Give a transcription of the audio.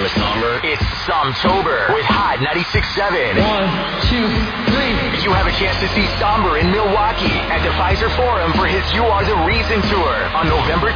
with Somber. It's Somtober with Hot 96.7. 1, 2, 3. You have a chance to see Somber in Milwaukee at the Pfizer Forum for his You Are the Reason tour on November